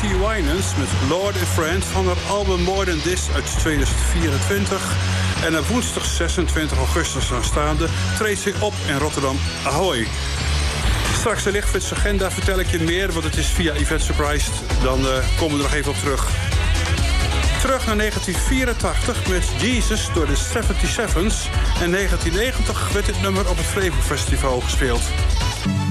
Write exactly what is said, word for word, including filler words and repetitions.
Amy Winans met Lord and Friend van haar album More Than This uit tweeduizend vierentwintig. En op woensdag zesentwintig augustus aanstaande treedt ze op in Rotterdam Ahoy. Straks de lichtflitsagenda vertel ik je meer, want het is via Event Surprised. Dan uh, komen we er nog even op terug. Terug naar negentien vierentachtig met Jesus door de zevenenzeventig's. En negentien negentig werd dit nummer op het Flevo Festival gespeeld.